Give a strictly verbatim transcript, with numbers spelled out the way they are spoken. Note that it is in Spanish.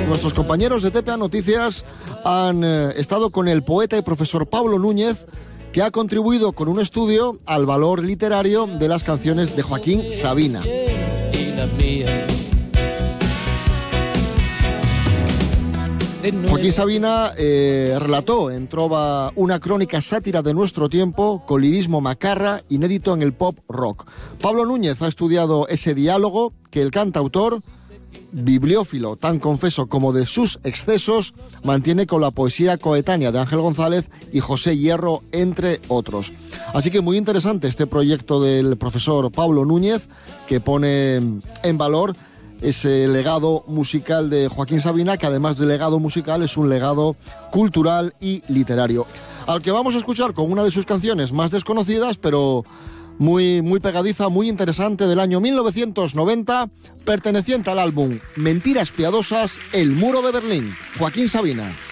Nuestros compañeros de T P A Noticias han eh, estado con el poeta y profesor Pablo Núñez, que ha contribuido con un estudio al valor literario de las canciones de Joaquín Sabina. Joaquín Sabina eh, relató en Trova una crónica sátira de nuestro tiempo, con lirismo macarra, inédito en el pop rock. Pablo Núñez ha estudiado ese diálogo que el cantautor, bibliófilo tan confeso como de sus excesos, mantiene con la poesía coetánea de Ángel González y José Hierro, entre otros. Así que muy interesante este proyecto del profesor Pablo Núñez, que pone en valor ese legado musical de Joaquín Sabina, que además de legado musical es un legado cultural y literario, al que vamos a escuchar con una de sus canciones más desconocidas, pero muy, muy pegadiza, muy interesante, del año mil novecientos noventa, perteneciente al álbum Mentiras Piadosas, El Muro de Berlín. Joaquín Sabina.